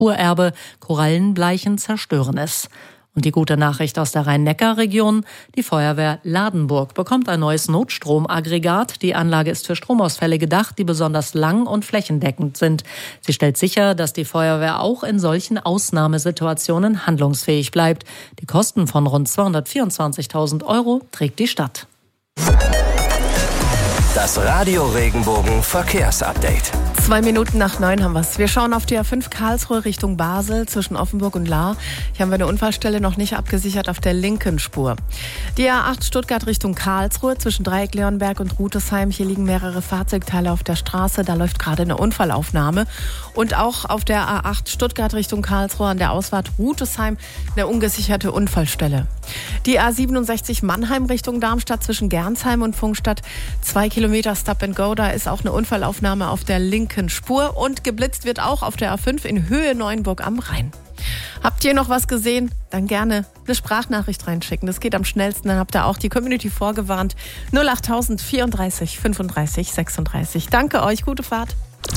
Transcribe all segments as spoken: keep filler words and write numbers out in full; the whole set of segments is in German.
Urerbe, Korallenbleichen zerstören es. Und die gute Nachricht aus der Rhein-Neckar-Region: Die Feuerwehr Ladenburg bekommt ein neues Notstromaggregat. Die Anlage ist für Stromausfälle gedacht, die besonders lang und flächendeckend sind. Sie stellt sicher, dass die Feuerwehr auch in solchen Ausnahmesituationen handlungsfähig bleibt. Die Kosten von rund zweihundertvierundzwanzigtausend Euro trägt die Stadt. Das Radio Regenbogen Verkehrsupdate. Zwei Minuten nach neun haben wir es. Wir schauen auf die A fünf Karlsruhe Richtung Basel zwischen Offenburg und Lahr. Hier haben wir eine Unfallstelle noch nicht abgesichert auf der linken Spur. Die A acht Stuttgart Richtung Karlsruhe zwischen Dreieck Leonberg und Rütesheim. Hier liegen mehrere Fahrzeugteile auf der Straße. Da läuft gerade eine Unfallaufnahme. Und auch auf der A acht Stuttgart Richtung Karlsruhe an der Ausfahrt Rütesheim eine ungesicherte Unfallstelle. Die A siebenundsechzig Mannheim Richtung Darmstadt zwischen Gernsheim und Pfungstadt. Zwei Kilometer Stop and Go. Da ist auch eine Unfallaufnahme auf der linken Spur. Und geblitzt wird auch auf der A fünf in Höhe Neuenburg am Rhein. Habt ihr noch was gesehen? Dann gerne eine Sprachnachricht reinschicken. Das geht am schnellsten. Dann habt ihr auch die Community vorgewarnt. null achttausend vierunddreißig fünfunddreißig sechsunddreißig. Danke euch. Gute Fahrt.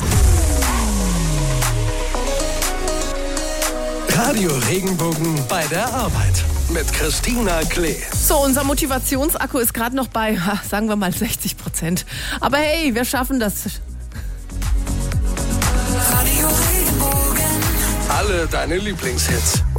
Radio Regenbogen bei der Arbeit mit Christina Klee. So, unser Motivationsakku ist gerade noch bei, sagen wir mal, sechzig Prozent. Aber hey, wir schaffen das. Radio Regenbogen. Alle deine Lieblingshits.